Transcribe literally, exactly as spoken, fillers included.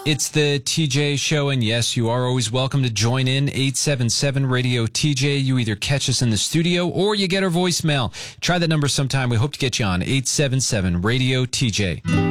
It's the T J Show, and yes, you are always welcome to join in. eight seven seven radio T J. You either catch us in the studio or you get our voicemail. Try that number sometime. We hope to get you on eight seven seven radio T J.